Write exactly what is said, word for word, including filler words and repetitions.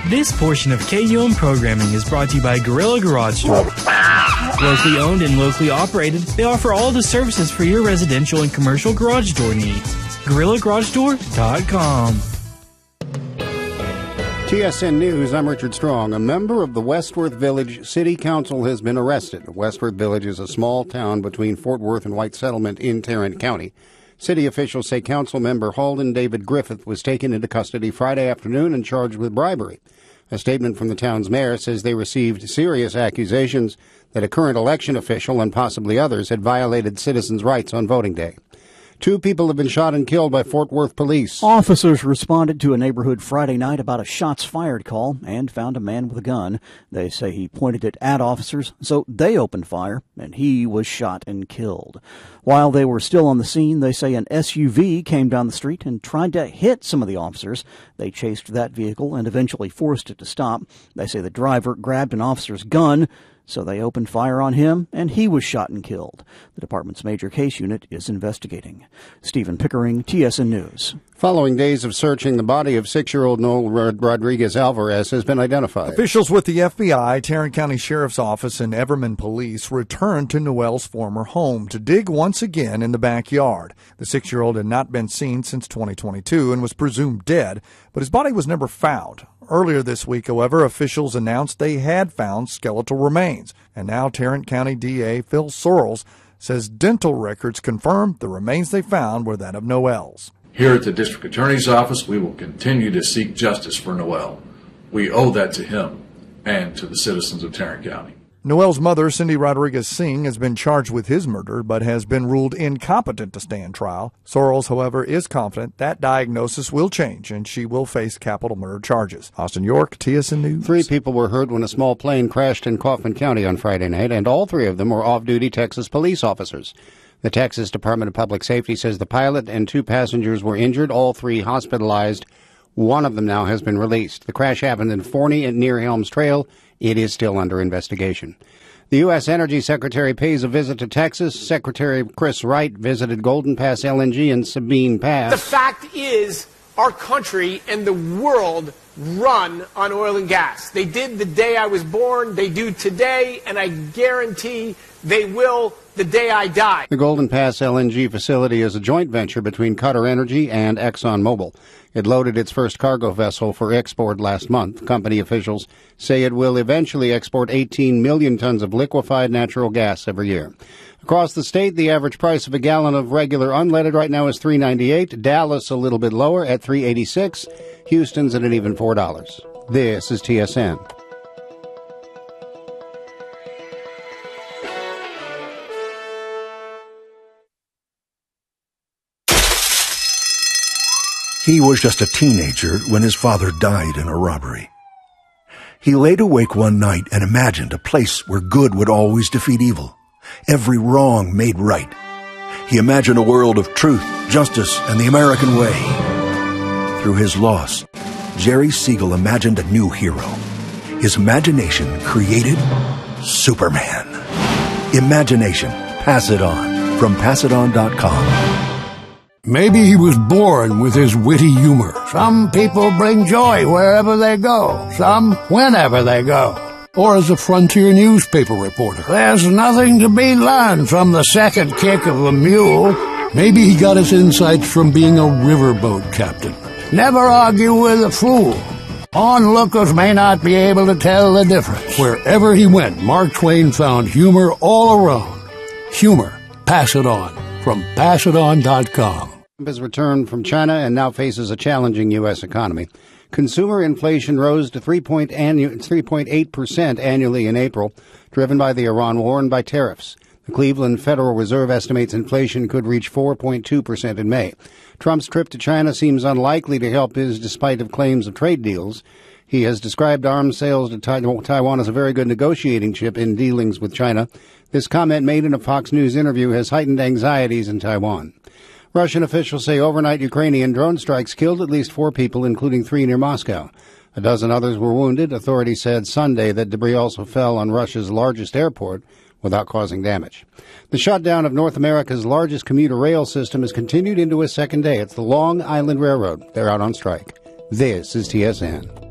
This portion of K U M programming is brought to you by Gorilla Garage Door. Locally owned and locally operated, they offer all the services for your residential and commercial garage door needs. gorilla garage door dot com. T S N News, I'm Richard Strong. A member of the Westworth Village City Council has been arrested. Westworth Village is a small town between Fort Worth and White Settlement in Tarrant County. City officials say council member Halden David Griffith was taken into custody Friday afternoon and charged with bribery. A statement from the town's mayor says they received serious accusations that a current election official and possibly others had violated citizens' rights on voting day. Two people have been shot and killed by Fort Worth police. Officers responded to a neighborhood Friday night about a shots fired call and found a man with a gun. They say he pointed it at officers, so they opened fire, and he was shot and killed. While they were still on the scene, they say an S U V came down the street and tried to hit some of the officers. They chased that vehicle and eventually forced it to stop. They say the driver grabbed an officer's gun, so they opened fire on him, and he was shot and killed. The department's major case unit is investigating. Stephen Pickering, T S N News. Following days of searching, the body of six-year-old Noel Rodriguez Alvarez has been identified. Officials with the F B I, Tarrant County Sheriff's Office, and Everman Police returned to Noel's former home to dig once again in the backyard. The six-year-old had not been seen since twenty twenty-two and was presumed dead, but his body was never found. Earlier this week, however, officials announced they had found skeletal remains, and now Tarrant County D A Phil Sorrells says dental records confirm the remains they found were that of Noel's. Here at the District Attorney's Office, we will continue to seek justice for Noel. We owe that to him and to the citizens of Tarrant County. Noel's mother, Cindy Rodriguez Singh, has been charged with his murder, but has been ruled incompetent to stand trial. Sorrells, however, is confident that diagnosis will change and she will face capital murder charges. Austin York, T S N News. Three people were hurt when a small plane crashed in Kaufman County on Friday night, and all three of them were off-duty Texas police officers. The Texas Department of Public Safety says the pilot and two passengers were injured, all three hospitalized. One of them now has been released. The crash happened in Forney and near Helms Trail. It is still under investigation. The U S. Energy Secretary pays a visit to Texas. Secretary Chris Wright visited Golden Pass L N G and Sabine Pass. The fact is, our country and the world run on oil and gas. They did the day I was born, they do today, and I guarantee they will the day I die. The Golden Pass L N G facility is a joint venture between Qatar Energy and ExxonMobil. It loaded its first cargo vessel for export last month. Company officials say it will eventually export eighteen million tons of liquefied natural gas every year. Across the state, the average price of a gallon of regular unleaded right now is three ninety-eight. Dallas a little bit lower at three eighty-six. Houston's at an even four dollars. This is T S N. He was just a teenager when his father died in a robbery. He laid awake one night and imagined a place where good would always defeat evil, every wrong made right. He imagined a world of truth, justice, and the American way. Through his loss, Jerry Siegel imagined a new hero. His imagination created Superman. Imagination. Pass it on. From pass it on dot com. Maybe he was born with his witty humor. Some people bring joy wherever they go, some whenever they go. Or as a frontier newspaper reporter. There's nothing to be learned from the second kick of a mule. Maybe he got his insights from being a riverboat captain. Never argue with a fool. Onlookers may not be able to tell the difference. Wherever he went, Mark Twain found humor all around. Humor. Pass it on. From pass it on dot com. Trump has returned from China and now faces a challenging U S economy. Consumer inflation rose to three point eight percent annually in April, driven by the Iran war and by tariffs. The Cleveland Federal Reserve estimates inflation could reach four point two percent in May. Trump's trip to China seems unlikely to help his despite of claims of trade deals. He has described arms sales to Taiwan as a very good negotiating chip in dealings with China. This comment made in a Fox News interview has heightened anxieties in Taiwan. Russian officials say overnight Ukrainian drone strikes killed at least four people, including three near Moscow. A dozen others were wounded. Authorities said Sunday that debris also fell on Russia's largest airport without causing damage. The shutdown of North America's largest commuter rail system has continued into a second day. It's the Long Island Railroad. They're out on strike. This is T S N.